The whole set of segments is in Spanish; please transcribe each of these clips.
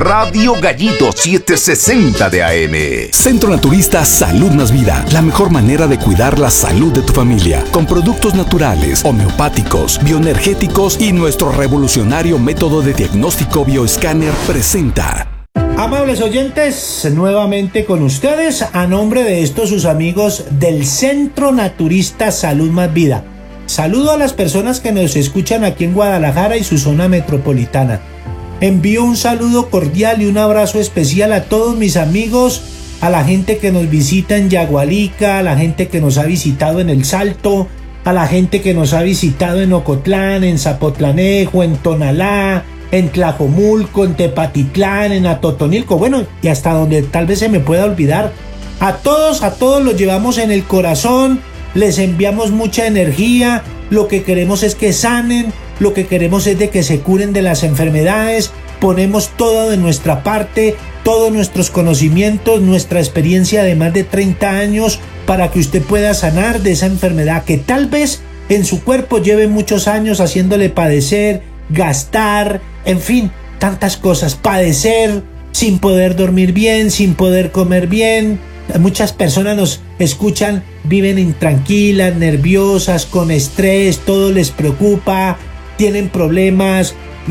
Radio Gallito 760 de AM. Centro Naturista Salud Más Vida. La mejor manera de cuidar la salud de tu familia. Con productos naturales, homeopáticos, bioenergéticos y nuestro revolucionario método de diagnóstico bioescáner presenta. Amables oyentes, nuevamente con ustedes a nombre de estos sus amigos del Centro Naturista Salud Más Vida. Saludo a las personas que nos escuchan aquí en Guadalajara y su zona metropolitana. Envío un saludo cordial y un abrazo especial a todos mis amigos, a la gente que nos visita en Yagualica, a la gente que nos ha visitado en El Salto, a la gente que nos ha visitado en Ocotlán, en Zapotlanejo, en Tonalá, en Tlajomulco, en Tepatitlán, en Atotonilco, bueno, y hasta donde tal vez se me pueda olvidar. A todos los llevamos en el corazón, les enviamos mucha energía, lo que queremos es que sanen, lo que queremos es de que se curen de las enfermedades, ponemos todo de nuestra parte, todos nuestros conocimientos, nuestra experiencia de más de 30 años para que usted pueda sanar de esa enfermedad que tal vez en su cuerpo lleve muchos años haciéndole padecer, gastar, en fin, tantas cosas, padecer sin poder dormir bien, sin poder comer bien. Muchas personas nos escuchan, viven intranquilas, nerviosas, con estrés, todo les preocupa, tienen problemas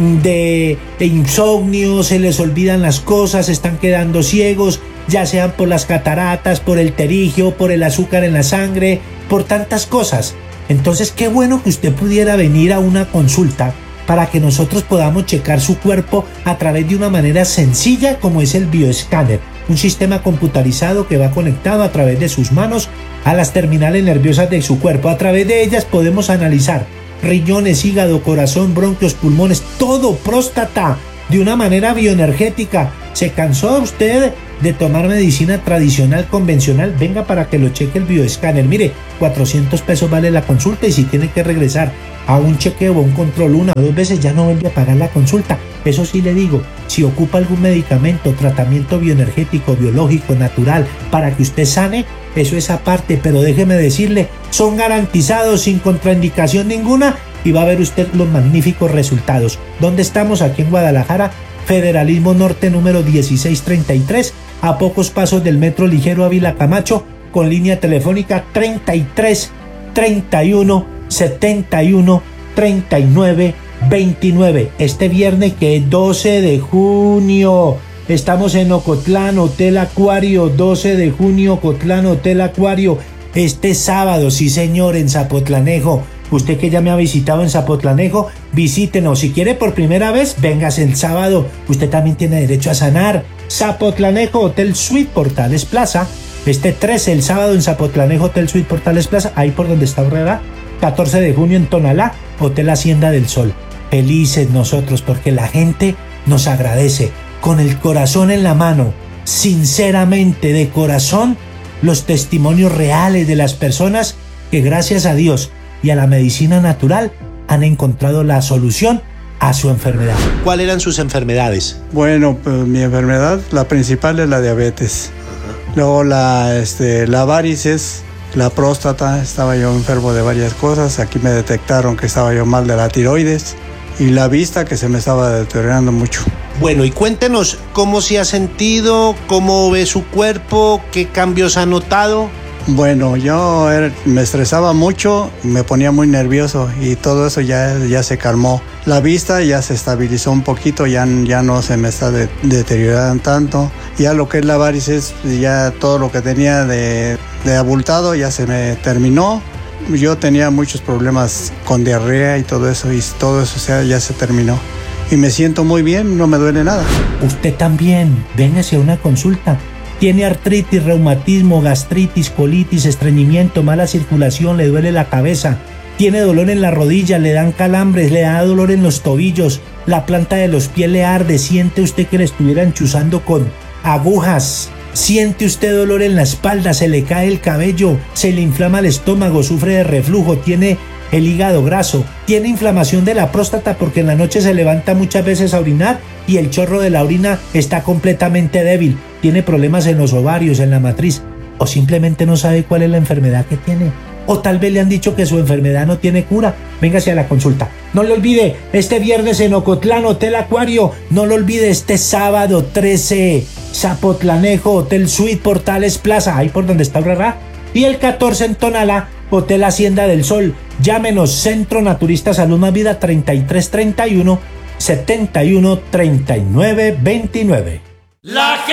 de insomnio, se les olvidan las cosas, están quedando ciegos, ya sean por las cataratas, por el terigio, por el azúcar en la sangre, por tantas cosas. Entonces, qué bueno que usted pudiera venir a una consulta para que nosotros podamos checar su cuerpo a través de una manera sencilla como es el bioescáner, un sistema computarizado que va conectado a través de sus manos a las terminales nerviosas de su cuerpo. A través de ellas podemos analizar riñones, hígado, corazón, bronquios, pulmones, todo, próstata, de una manera bioenergética. ¿Se cansó usted de tomar medicina tradicional, convencional? Venga para que lo cheque el bioescáner. Mire, 400 pesos vale la consulta y si tiene que regresar a un chequeo o un control 1 o 2 veces ya no vuelve a pagar la consulta. Eso sí le digo, si ocupa algún medicamento, tratamiento bioenergético, biológico, natural, para que usted sane, eso es aparte, pero déjeme decirle, son garantizados sin contraindicación ninguna y va a ver usted los magníficos resultados. ¿Dónde estamos? Aquí en Guadalajara, Federalismo Norte número 1633, a pocos pasos del metro ligero Ávila Camacho, con línea telefónica 33 31 71 39 29. Este viernes, que es 12 de junio, estamos en Ocotlán, Hotel Acuario, 12 de junio, Ocotlán, Hotel Acuario. Este sábado, sí señor, en Zapotlanejo. Usted que ya me ha visitado en Zapotlanejo, visítenos. Si quiere por primera vez, véngase el sábado. Usted también tiene derecho a sanar. Zapotlanejo, Hotel Suite Portales Plaza. Este 13, el sábado en Zapotlanejo, Hotel Suite Portales Plaza, ahí por donde está Urrera. 14 de junio en Tonalá, Hotel Hacienda del Sol. Felices nosotros porque la gente nos agradece con el corazón en la mano, sinceramente, de corazón, los testimonios reales de las personas que gracias a Dios y a la medicina natural han encontrado la solución a su enfermedad. ¿Cuáles eran sus enfermedades? Bueno, pues mi enfermedad, la principal es la diabetes. Luego la varices, la próstata, estaba yo enfermo de varias cosas. Aquí me detectaron que estaba yo mal de la tiroides y la vista, que se me estaba deteriorando mucho. Bueno, y cuéntenos cómo se ha sentido, cómo ve su cuerpo, qué cambios ha notado. Bueno, yo me estresaba mucho, me ponía muy nervioso y todo eso ya se calmó. La vista ya se estabilizó un poquito, ya no se me está deteriorando tanto. Ya lo que es la varices, ya todo lo que tenía de abultado ya se me terminó. Yo tenía muchos problemas con diarrea y todo eso ya se terminó. Y me siento muy bien, no me duele nada. Usted también, véngase a una consulta. Tiene artritis, reumatismo, gastritis, colitis, estreñimiento, mala circulación, le duele la cabeza, tiene dolor en la rodilla, le dan calambres, le da dolor en los tobillos, la planta de los pies le arde, siente usted que le estuvieran chuzando con agujas, siente usted dolor en la espalda, se le cae el cabello, se le inflama el estómago, sufre de reflujo, tiene el hígado graso, tiene inflamación de la próstata porque en la noche se levanta muchas veces a orinar y el chorro de la orina está completamente débil, tiene problemas en los ovarios, en la matriz, o simplemente no sabe cuál es la enfermedad que tiene. O tal vez le han dicho que su enfermedad no tiene cura. Véngase a la consulta. No lo olvide, este viernes en Ocotlán, Hotel Acuario. No lo olvide, este sábado 13, Zapotlanejo, Hotel Suite Portales Plaza, ahí por donde está Urrera. Y el 14 en Tonalá, Hotel Hacienda del Sol. Llámenos, Centro Naturista Salud Más Vida, 3331 71 39 29.